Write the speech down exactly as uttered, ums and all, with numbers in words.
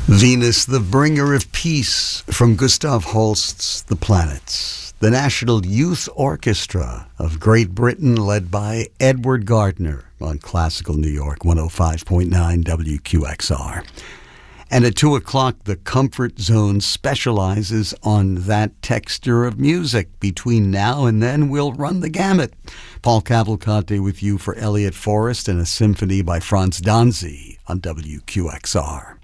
Venus, the bringer of peace, from Gustav Holst's The Planets. The National Youth Orchestra of Great Britain, led by Edward Gardner on Classical New York, one oh five point nine W Q X R. And at two o'clock, the Comfort Zone specializes on that texture of music. Between now and then, we'll run the gamut. Paul Cavalcante with you for Elliott Forrest and a symphony by Franz Danzi on W Q X R.